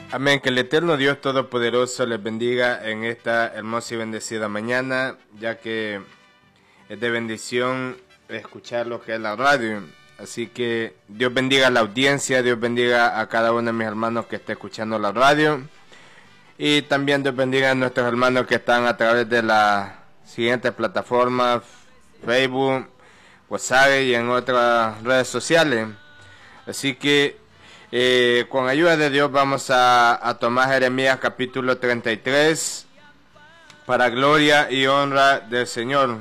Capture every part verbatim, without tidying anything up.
Amén, que el eterno Dios Todopoderoso les bendiga en esta hermosa y bendecida mañana, ya que es de bendición escuchar lo que es la radio. Así que Dios bendiga a la audiencia, Dios bendiga a cada uno de mis hermanos que está escuchando la radio. Y también Dios bendiga a nuestros hermanos que están a través de las siguientes plataformas, Facebook, WhatsApp y en otras redes sociales. Así que eh, con ayuda de Dios vamos a, a tomar Jeremías capítulo treinta y tres para gloria y honra del Señor.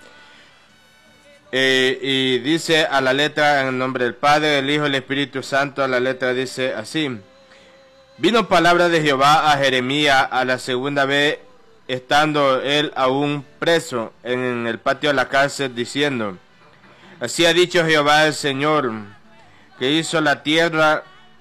Eh, y dice a la letra en el nombre del Padre, del Hijo y del Espíritu Santo. A la letra dice así: vino palabra de Jehová a Jeremías a la segunda vez, estando él aún preso en el patio de la cárcel, diciendo: así ha dicho Jehová el Señor, que hizo la tierra,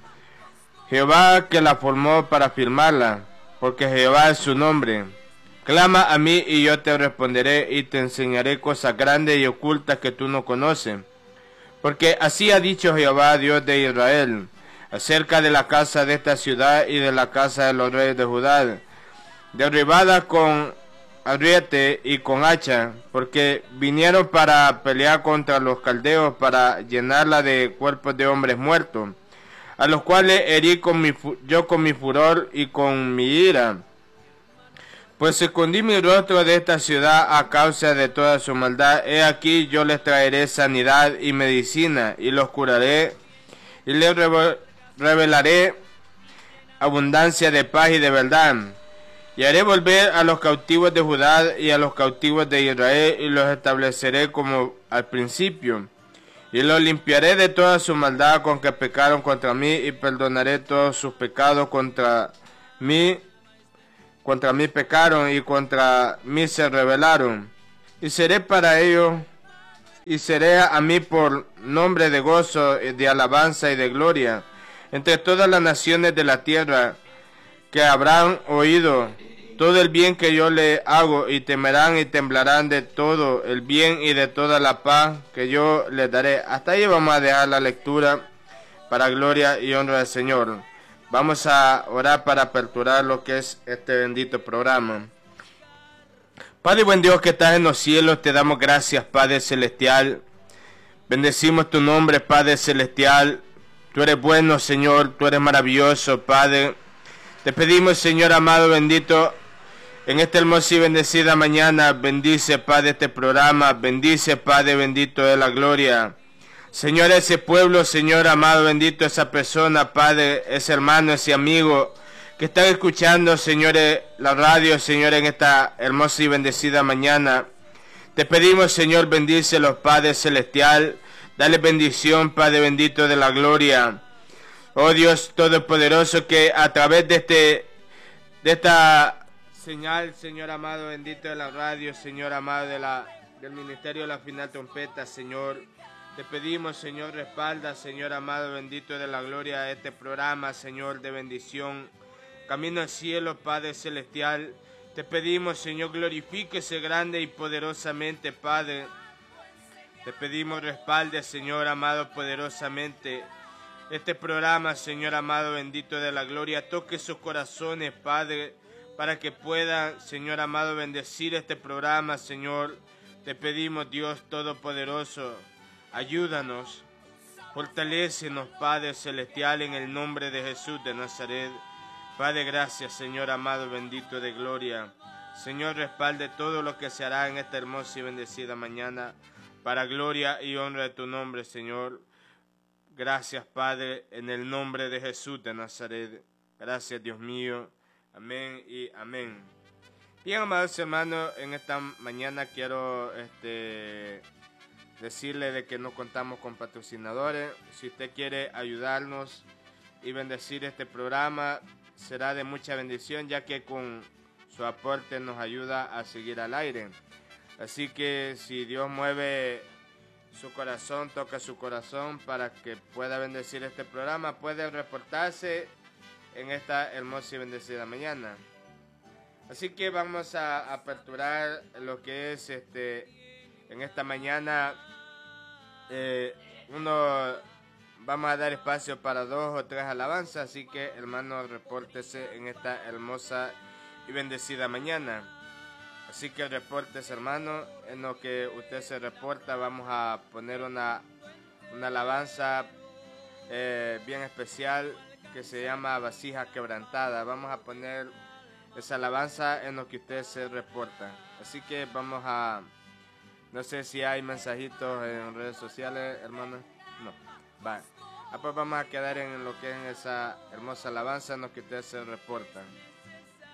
Jehová que la formó para firmarla, porque Jehová es su nombre. Clama a mí y yo te responderé y te enseñaré cosas grandes y ocultas que tú no conoces. Porque así ha dicho Jehová, Dios de Israel, acerca de la casa de esta ciudad y de la casa de los reyes de Judá, derribada con ariete y con hacha, porque vinieron para pelear contra los caldeos, para llenarla de cuerpos de hombres muertos, a los cuales herí con mi yo con mi furor y con mi ira. Pues escondí mi rostro de esta ciudad a causa de toda su maldad. He aquí yo les traeré sanidad y medicina, y los curaré, y les revelaré abundancia de paz y de verdad. Y haré volver a los cautivos de Judá y a los cautivos de Israel, y los estableceré como al principio. Y los limpiaré de toda su maldad con que pecaron contra mí, y perdonaré todos sus pecados. Contra mí, contra mí pecaron, y contra mí se rebelaron. Y seré para ellos, y seré a mí por nombre de gozo, de alabanza y de gloria, entre todas las naciones de la tierra, que habrán oído todo el bien que yo le hago, y temerán y temblarán de todo el bien y de toda la paz que yo les daré. Hasta ahí vamos a dejar la lectura para gloria y honra del Señor. Vamos a orar para aperturar lo que es este bendito programa. Padre buen Dios que estás en los cielos, te damos gracias, Padre celestial. Bendecimos tu nombre, Padre celestial. Tú eres bueno, Señor, tú eres maravilloso, Padre. Te pedimos, Señor amado, bendito, en esta hermosa y bendecida mañana, bendice, Padre, este programa, bendice, Padre, bendito de la gloria. Señor, ese pueblo, Señor amado, bendito, esa persona, Padre, ese hermano, ese amigo, que están escuchando, Señor, la radio, Señor, en esta hermosa y bendecida mañana. Te pedimos, Señor, bendícelos, Padre celestial, dale bendición, Padre bendito de la gloria. Oh Dios Todopoderoso, que a través de este, de esta señal, Señor amado, bendito de la radio, Señor amado, de la, del ministerio de la final trompeta, Señor, te pedimos, Señor, respalda, Señor amado, bendito de la gloria, a este programa, Señor, de bendición, camino al cielo, Padre celestial. Te pedimos, Señor, glorifíquese grande y poderosamente, Padre. Te pedimos, respalde, Señor amado, poderosamente este programa, Señor amado, bendito de la gloria. Toque sus corazones, Padre, para que puedan, Señor amado, bendecir este programa, Señor. Te pedimos, Dios Todopoderoso, ayúdanos, fortalécenos, Padre celestial, en el nombre de Jesús de Nazaret. Padre, gracias, Señor amado, bendito de gloria. Señor, respalde todo lo que se hará en esta hermosa y bendecida mañana, para gloria y honra de tu nombre, Señor. Gracias, Padre, en el nombre de Jesús de Nazaret. Gracias, Dios mío. Amén y amén. Bien, amados hermanos, en esta mañana quiero este, decirle de que no contamos con patrocinadores. Si usted quiere ayudarnos y bendecir este programa, será de mucha bendición, ya que con su aporte nos ayuda a seguir al aire. Así que si Dios mueve su corazón, toca su corazón para que pueda bendecir este programa, puede reportarse en esta hermosa y bendecida mañana. Así que vamos a aperturar lo que es este en esta mañana eh, uno vamos a dar espacio para dos o tres alabanzas, así que hermano, repórtese en esta hermosa y bendecida mañana. Así que repórtese, hermano, en lo que usted se reporta vamos a poner una, una alabanza eh, bien especial que se llama Vasija Quebrantada. Vamos a poner esa alabanza en lo que usted se reporta. Así que vamos a... No sé si hay mensajitos en redes sociales, hermano. No. Va. Ah, pues vamos a quedar en lo que es esa hermosa alabanza en lo que usted se reporta.